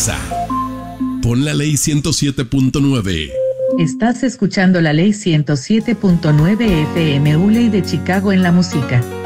casa. Pon la ley 107.9. Estás escuchando la ley 107.9 FM ULEY de Chicago en la música.